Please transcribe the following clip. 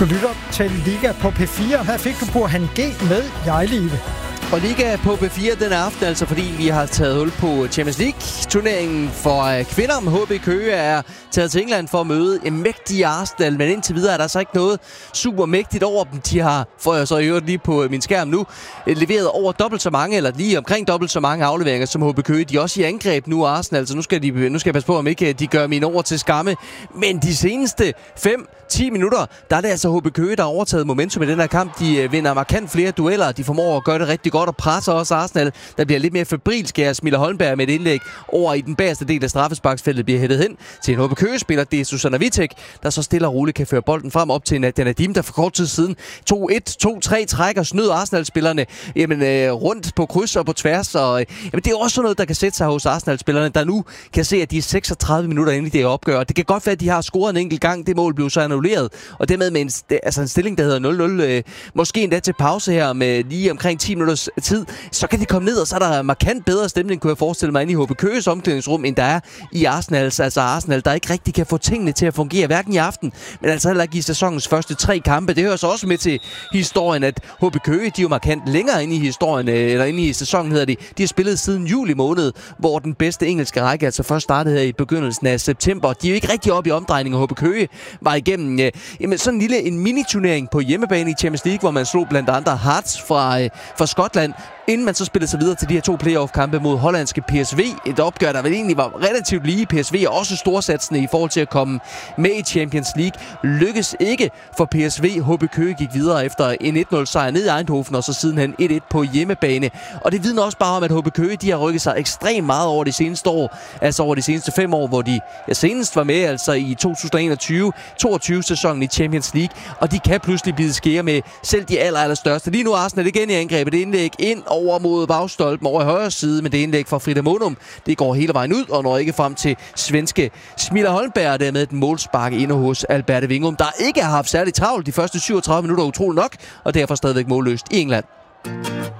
Du lytter til Liga på P4. Her fik du Burhan G med Jeg Live. Og Liga på P4 den aften, altså fordi vi har taget hul på Champions League-turneringen for kvinder med HB Køge, er taget til England for at møde en mægtig Arsenal, men indtil videre er der så ikke noget super mægtigt over dem. De har, får jeg så i øvrigt lige på min skærm nu, leveret over dobbelt så mange, eller lige omkring dobbelt så mange afleveringer som HB Køge. De er også i angreb nu, Arsenal, så nu skal jeg passe på, om ikke de gør mine ord til skamme. Men de seneste 5-10 minutter, der er det altså HB Køge, der har overtaget momentum i den her kamp. De vinder markant flere dueller, de formår at gøre det rigtig godt og presser også Arsenal, der bliver lidt mere febrilsk af Smilla Holmberg med et indlæg over i den bagerste del af straffesparksfeltet, bliver hættet hen til en HB Køge-spiller. Det er Susanna Vitek, der så stille og roligt kan føre bolden frem op til Nadia Nadim, der for kort tid siden 2-1, 2-3 trækker snød Arsenal-spillerne rundt på kryds og på tværs. Og, det er også sådan noget, der kan sætte sig hos Arsenal-spillerne, der nu kan se, at de er 36 minutter inde i det opgør. Det kan godt være, at de har scoret en enkelt gang. Det mål blev så annulleret, og dermed med en stilling, der hedder 0-0. Måske endda til pause her med lige omkring 10 minutters tid, så kan de komme ned, og så er der markant bedre stemning, kunne jeg forestille mig, inde i HB Køges omklædningsrum, end der er i Arsenals. Altså Arsenal, der ikke rigtig kan få tingene til at fungere, hverken i aften, men altså heller ikke i sæsonens første 3 kampe. Det hører så også med til historien, at HB Køge, de er jo markant længere inde i historien, eller inde i sæsonen hedder de. De har spillet siden juli måned, hvor den bedste engelske række altså først startede her i begyndelsen af september. De er jo ikke rigtig oppe i omdrejningen. HB Køge var igennem sådan en mini-turnering på hjemmebane i Champions League, hvor man slog blandt andre Hearts fra Skotland, inden man så spillede sig videre til de her 2 playoff-kampe mod hollandske PSV. Et opgør, der vel egentlig var relativt lige. PSV er også storsatsende i forhold til at komme med i Champions League. Lykkes ikke for PSV. HB Køge gik videre efter en 1-0-sejr ned i Eindhoven, og så sidenhen 1-1 på hjemmebane. Og det vidner også bare om, at HB Køge, de har rykket sig ekstremt meget over de seneste år. Altså over de seneste 5 år, hvor de senest var med, altså i 2021-22-sæsonen i Champions League. Og de kan pludselig blive skære med selv de allerstørste. Lige nu er Arsenal igen i angrebet. Det indlæg ind over mod bagstolpen over i højre side, men det indlæg fra Frida Monum, det går hele vejen ud og når ikke frem til svenske Smilla Holmberg, dermed et målspark inde hos Alberte Wingum, der ikke har haft særligt travlt de første 37 minutter, utroligt nok, og derfor stadigvæk målløst i England.